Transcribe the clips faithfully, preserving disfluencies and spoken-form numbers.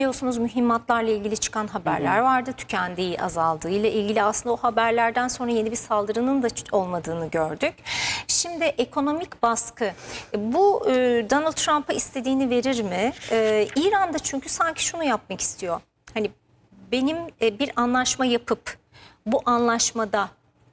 Biliyorsunuz mühimmatlarla ilgili çıkan haberler vardı. Tükendiği, azaldığı ile ilgili aslında o haberlerden sonra yeni bir saldırının da olmadığını gördük. Şimdi ekonomik baskı bu e, Donald Trump'a istediğini verir mi? E, İran'da çünkü sanki şunu yapmak istiyor. Hani benim e, bir anlaşma yapıp bu anlaşmada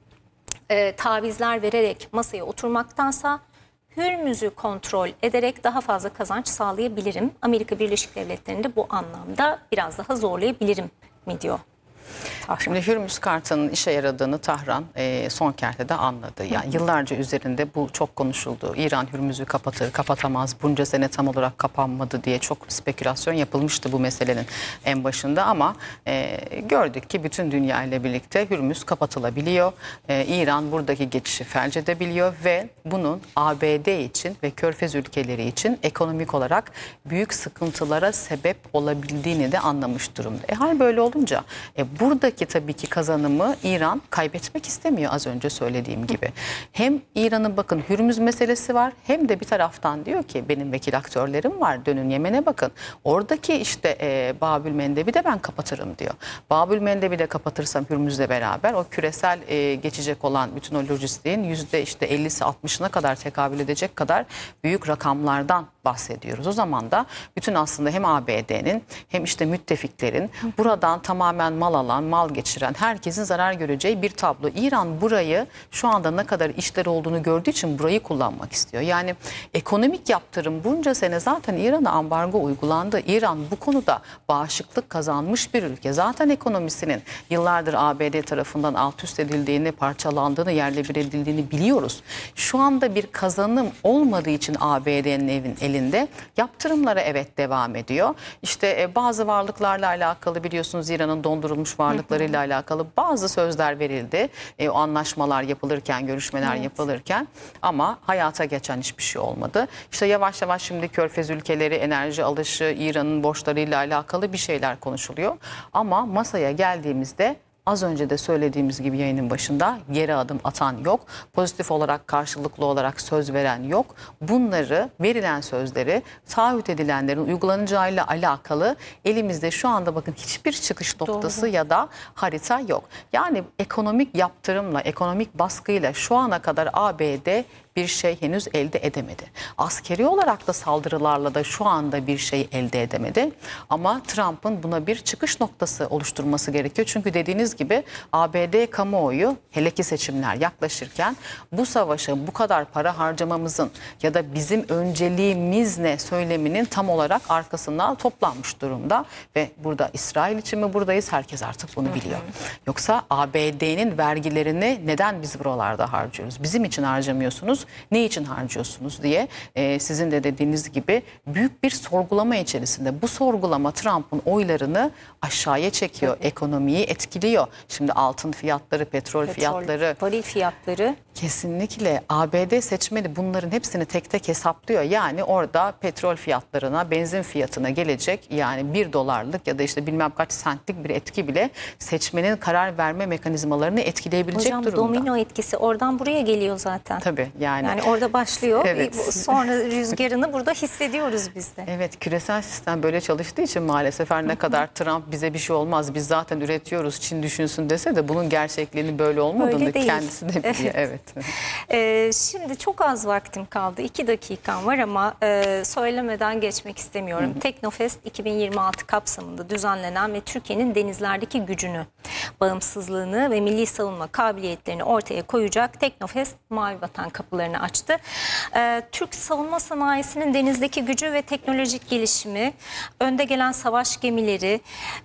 e, tavizler vererek masaya oturmaktansa Hürmüz'ü kontrol ederek daha fazla kazanç sağlayabilirim. Amerika Birleşik Devletleri'nde bu anlamda biraz daha zorlayabilirim mi diyor. Tahran. Şimdi Hürmüz kartının işe yaradığını Tahran e, son kertede anladı. Yani hı hı. Yıllarca üzerinde bu çok konuşuldu. İran Hürmüz'ü kapatır, kapatamaz. Bunca sene tam olarak kapanmadı diye çok spekülasyon yapılmıştı bu meselenin en başında. Ama e, gördük ki bütün dünya ile birlikte Hürmüz kapatılabiliyor. E, İran buradaki geçişi felç edebiliyor ve bunun A B D için ve Körfez ülkeleri için ekonomik olarak büyük sıkıntılara sebep olabildiğini de anlamış durumda. E, hal böyle olunca e, buradaki tabii ki kazanımı İran kaybetmek istemiyor, az önce söylediğim gibi. Hem İran'ın bakın Hürmüz meselesi var, hem de bir taraftan diyor ki benim vekil aktörlerim var, dönün Yemen'e bakın. Oradaki işte e, Babül Mendeb'i de ben kapatırım diyor. Babül Mendeb'i de kapatırsam Hürmüz'le beraber o küresel e, geçecek olan bütün o lojistiğin yüzde işte ellisi altmışına kadar tekabül edecek kadar büyük rakamlardan bahsediyoruz. O zaman da bütün aslında hem A B D'nin hem işte müttefiklerin buradan tamamen mal alan, mal geçiren herkesin zarar göreceği bir tablo. İran burayı şu anda ne kadar işler olduğunu gördüğü için burayı kullanmak istiyor. Yani ekonomik yaptırım bunca sene zaten İran'a ambargo uygulandı. İran bu konuda bağışıklık kazanmış bir ülke. Zaten ekonomisinin yıllardır A B D tarafından alt üst edildiğini, parçalandığını, yerle bir edildiğini biliyoruz. Şu anda bir kazanım olmadığı için A B D'nin evin elinde yaptırımlara evet devam ediyor. İşte e, bazı varlıklarla alakalı biliyorsunuz İran'ın dondurulmuş varlıklarıyla alakalı bazı sözler verildi. E, o anlaşmalar yapılırken, görüşmeler evet. yapılırken ama hayata geçen hiçbir şey olmadı. İşte yavaş yavaş şimdi Körfez ülkeleri, enerji alışı, İran'ın borçlarıyla alakalı bir şeyler konuşuluyor. Ama masaya geldiğimizde az önce de söylediğimiz gibi yayının başında geri adım atan yok. Pozitif olarak, karşılıklı olarak söz veren yok. Bunları, verilen sözleri, taahhüt edilenlerin uygulanacağıyla alakalı elimizde şu anda bakın hiçbir çıkış noktası Doğru. ya da harita yok. Yani ekonomik yaptırımla, ekonomik baskıyla şu ana kadar A B D bir şey henüz elde edemedi. Askeri olarak da saldırılarla da şu anda bir şey elde edemedi. Ama Trump'ın buna bir çıkış noktası oluşturması gerekiyor. Çünkü dediğiniz gibi A B D kamuoyu hele ki seçimler yaklaşırken bu savaşa bu kadar para harcamamızın ya da bizim önceliğimiz ne söyleminin tam olarak arkasından toplanmış durumda. Ve burada İsrail için mi buradayız? Herkes artık bunu biliyor. Yoksa A B D'nin vergilerini neden biz buralarda harcıyoruz? Bizim için harcamıyorsunuz. Ne için harcıyorsunuz diye e, sizin de dediğiniz gibi büyük bir sorgulama içerisinde. Bu sorgulama Trump'ın oylarını aşağıya çekiyor, evet. ekonomiyi etkiliyor. Şimdi altın fiyatları, petrol, petrol fiyatları, varil fiyatları. Kesinlikle A B D seçmeni bunların hepsini tek tek hesaplıyor. Yani orada petrol fiyatlarına, benzin fiyatına gelecek yani bir dolarlık ya da işte bilmem kaç sentlik bir etki bile seçmenin karar verme mekanizmalarını etkileyebilecek Hocam, durumda. Hocam domino etkisi oradan buraya geliyor zaten. Tabii yani. Yani orada başlıyor. Evet. Sonra rüzgarını burada hissediyoruz biz de. Evet, küresel sistem böyle çalıştığı için maalesef her ne kadar Trump bize bir şey olmaz, biz zaten üretiyoruz, Çin düşünsün dese de bunun gerçekliğinin böyle olmadığını kendisi de biliyor. Evet. Evet. Ee, şimdi çok az vaktim kaldı. iki dakikam var ama e, söylemeden geçmek istemiyorum. Hı hı. Teknofest iki bin yirmi altı kapsamında düzenlenen ve Türkiye'nin denizlerdeki gücünü, bağımsızlığını ve milli savunma kabiliyetlerini ortaya koyacak Teknofest Mavi Vatan kapılarını açtı. Ee, Türk savunma sanayisinin denizdeki gücü ve teknolojik gelişimi, önde gelen savaş gemileri,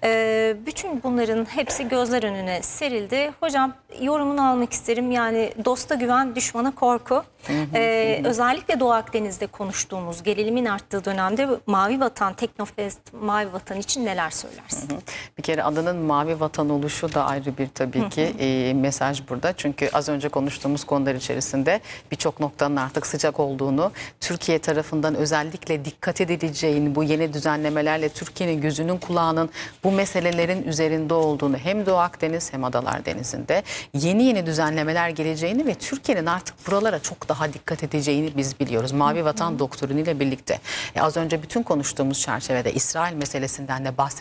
e, bütün bunların hepsi gözler önüne serildi. Hocam, yorumunu almak isterim. Yani dosta güven, düşmana korku. Hı hı, ee, hı. Özellikle Doğu Akdeniz'de konuştuğumuz gerilimin arttığı dönemde Mavi Vatan, Teknofest Mavi Vatan için neler söylersin? Hı hı. Bir kere adının Mavi Vatan oluşu da ayrı bir tabii ki hı hı. E, mesaj burada. Çünkü az önce konuştuğumuz konular içerisinde birçok noktanın artık sıcak olduğunu, Türkiye tarafından özellikle dikkat edileceğini, bu yeni düzenlemelerle Türkiye'nin gözünün kulağının bu meselelerin üzerinde olduğunu, hem Doğu Akdeniz hem Adalar Denizi'nde yeni yeni düzenlemeler geleceğini ve Türkiye'nin artık buralara çok daha dikkat edeceğini biz biliyoruz. Mavi Vatan doktrinuyla birlikte. E az önce bütün konuştuğumuz çerçevede İsrail meselesinden de bahsettik.